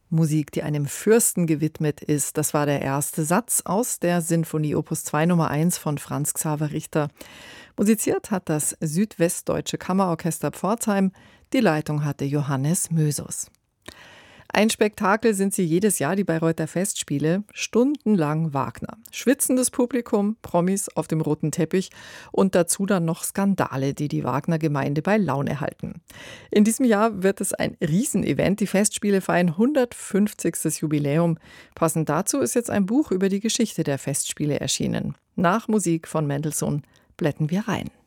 Musik, die einem Fürsten gewidmet ist. Das war der erste Satz aus der Sinfonie Opus 2 Nummer 1 von Franz Xaver Richter. Musiziert hat das Südwestdeutsche Kammerorchester Pforzheim. Die Leitung hatte Johannes Mösus. Ein Spektakel sind sie jedes Jahr, die Bayreuther Festspiele. Stundenlang Wagner. Schwitzendes Publikum, Promis auf dem roten Teppich und dazu dann noch Skandale, die die Wagner-Gemeinde bei Laune halten. In diesem Jahr wird es ein Riesenevent. Die Festspiele feiern 150. Jubiläum. Passend dazu ist jetzt ein Buch über die Geschichte der Festspiele erschienen. Nach Musik von Mendelssohn blättern wir rein.